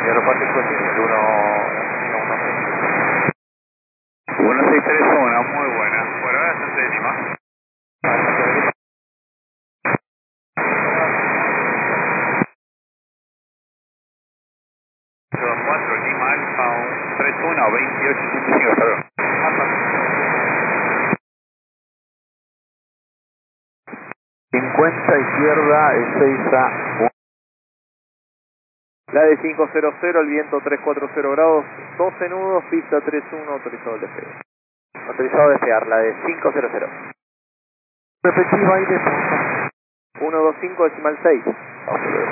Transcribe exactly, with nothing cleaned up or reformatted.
Aeropuerto el uno uno seis tres uno, muy buena. Por ahora bastante de Lima. cuatro Lima Alfa uno tres uno veintiocho ochenta y cinco, perdón. cincuenta izquierda, Ezeiza. La de cinco cero cero, el viento trescientos cuarenta grados, doce nudos, pista tres uno, autorizado el despegue. Autorizado a despegar, la de cinco cero cero. Repetitiva y de punta. ciento veinticinco decimal seis.